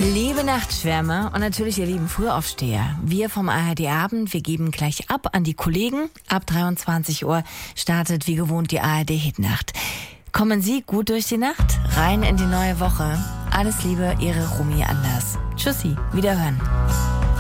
Liebe Nachtschwärmer und natürlich ihr lieben Frühaufsteher. Wir vom ARD Abend, wir geben gleich ab an die Kollegen. Ab 23 Uhr startet wie gewohnt die ARD Hitnacht. Kommen Sie gut durch die Nacht, rein in die neue Woche. Alles Liebe, Ihre Rumi Anders. Tschüssi, wiederhören.